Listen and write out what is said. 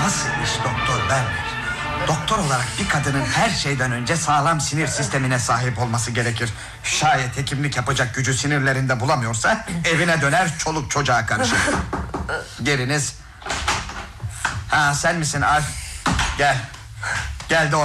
Nasıl iş doktor Werner? Doktor olarak bir kadının her şeyden önce sağlam sinir sistemine sahip olması gerekir. Şayet hekimlik yapacak gücü sinirlerinde bulamıyorsa evine döner, çoluk çocuğa karışır. Geriniz. Ha, sen misin Alf? Gel. Gel de